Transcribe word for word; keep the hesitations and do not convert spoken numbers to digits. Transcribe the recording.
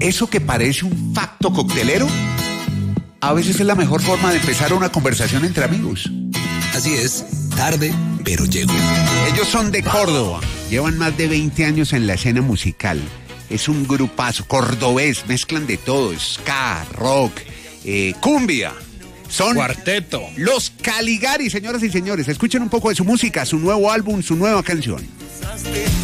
eso que parece un facto coctelero, a veces es la mejor forma de empezar una conversación entre amigos. Así es, tarde, pero llego. Ellos son de Córdoba, llevan más de veinte años en la escena musical. Es un grupazo cordobés, mezclan de todo, ska, rock, eh, cumbia. Son cuarteto. Los Caligari, señoras y señores. Escuchen un poco de su música, su nuevo álbum, su nueva canción.